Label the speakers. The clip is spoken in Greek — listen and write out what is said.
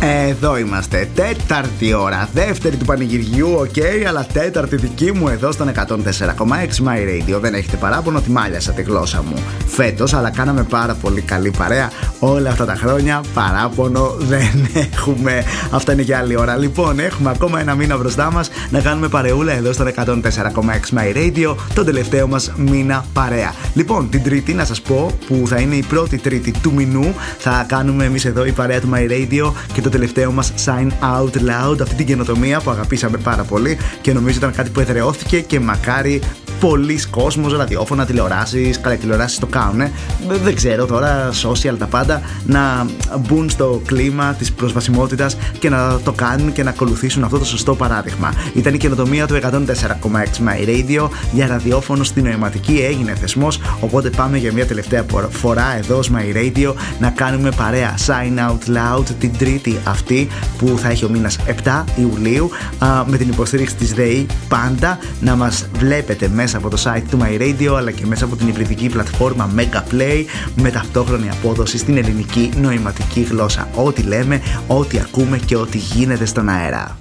Speaker 1: Εδώ είμαστε, τέταρτη ώρα, δεύτερη του πανηγυριού, αλλά τέταρτη δική μου εδώ στον 104,6 My Radio. Δεν έχετε παράπονο ότι μάλιασα τη γλώσσα μου φέτος, αλλά κάναμε πάρα πολύ καλή παρέα όλα αυτά τα χρόνια. Παράπονο δεν έχουμε. Αυτά είναι για άλλη ώρα. Λοιπόν, έχουμε ακόμα ένα μήνα μπροστά μας να κάνουμε παρεούλα εδώ στον 104,6 My Radio, τον τελευταίο μας μήνα παρέα. Λοιπόν, την Τρίτη να σας πω, που θα είναι η πρώτη Τρίτη του μηνού, θα κάνουμε εμείς εδώ η παρέα του My Radio και το τελευταίο μας Sign Out Loud, αυτή την καινοτομία που αγαπήσαμε πάρα πολύ και νομίζω ήταν κάτι που εδραιώθηκε και μακάρι πολλοί κόσμος, ραδιόφωνα, τηλεοράσεις, καλά, τηλεοράσεις το κάνουν. Δεν ξέρω τώρα, social τα πάντα, να μπουν στο κλίμα της προσβασιμότητας και να το κάνουν και να ακολουθήσουν αυτό το σωστό παράδειγμα. Ήταν η καινοτομία του 104,6 My Radio για ραδιόφωνο στην νοηματική, έγινε θεσμός. Οπότε πάμε για μια τελευταία φορά εδώ στο My Radio να κάνουμε παρέα Sign Out Loud την Τρίτη αυτή που θα έχει ο μήνας 7 Ιουλίου, με την υποστήριξη της ΔΕΗ πάντα. Να μας βλέπετε μέσα από το site του My Radio αλλά και μέσα από την υβριδική πλατφόρμα Mega Play, με ταυτόχρονη απόδοση στην ελληνική νοηματική γλώσσα. Ό,τι λέμε, ό,τι ακούμε και ό,τι γίνεται στον αέρα.